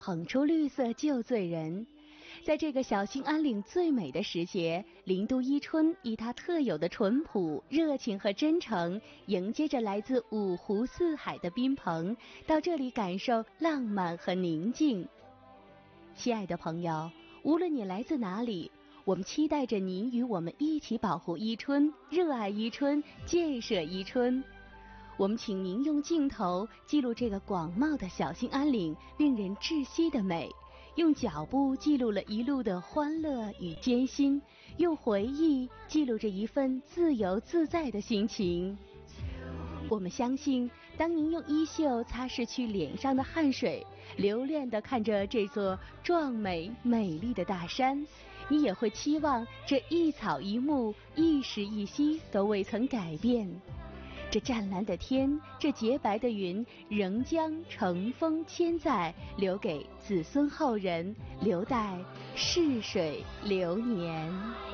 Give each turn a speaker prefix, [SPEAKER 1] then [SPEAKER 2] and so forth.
[SPEAKER 1] 捧出绿色就醉人。在这个小兴安岭最美的时节，林都伊春以它特有的淳朴、热情和真诚，迎接着来自五湖四海的宾朋，到这里感受浪漫和宁静。亲爱的朋友，无论你来自哪里，我们期待着您与我们一起保护伊春，热爱伊春，建设伊春。我们请您用镜头记录这个广袤的小兴安岭令人窒息的美，用脚步记录了一路的欢乐与艰辛，用回忆记录着一份自由自在的心情。我们相信，当您用衣袖擦拭去脸上的汗水，留恋地看着这座壮美美丽的大山，你也会期望这一草一木、一时一息都未曾改变。这湛蓝的天，这洁白的云，仍将乘风千载，留给子孙后人，留待逝水流年。